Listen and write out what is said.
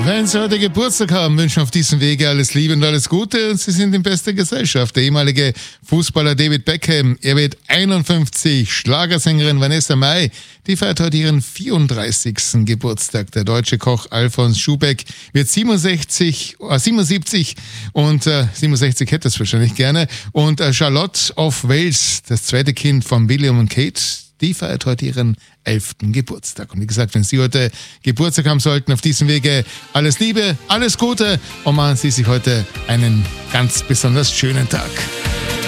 Wenn Sie heute Geburtstag haben, wünschen auf diesem Wege alles Liebe und alles Gute und Sie sind in bester Gesellschaft. Der ehemalige Fußballer David Beckham, er wird 51. Schlagersängerin Vanessa Mai, die feiert heute ihren 34. Geburtstag. Der deutsche Koch Alfons Schubeck wird 77 und 67 hätte es wahrscheinlich gerne. Und Charlotte of Wales, das zweite Kind von William und Kate, die feiert heute ihren 11. Geburtstag. Und wie gesagt, wenn Sie heute Geburtstag haben sollten, auf diesem Wege alles Liebe, alles Gute und machen Sie sich heute einen ganz besonders schönen Tag.